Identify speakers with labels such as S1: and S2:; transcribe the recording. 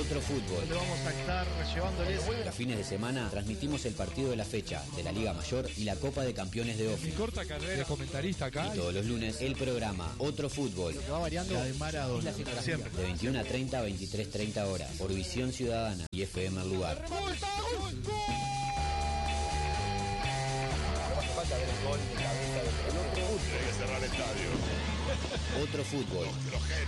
S1: Otro Fútbol.
S2: Donde vamos a estar llevándoles.
S1: Los fines de semana transmitimos el partido de la fecha de la Liga Mayor y la Copa de Campeones de Ofi.
S3: Mi corta carrera de comentarista acá.
S1: Y todos los lunes el programa Otro Fútbol.
S2: Lo que va variando
S4: La de Maradona.
S2: siempre.
S1: De 21 a 30 a 23:30 horas. Por Visión Ciudadana y FM El Lugar.
S5: Falta ver el gol de cabeza del
S6: Tiene que cerrar el estadio.
S1: Otro Fútbol.
S6: Los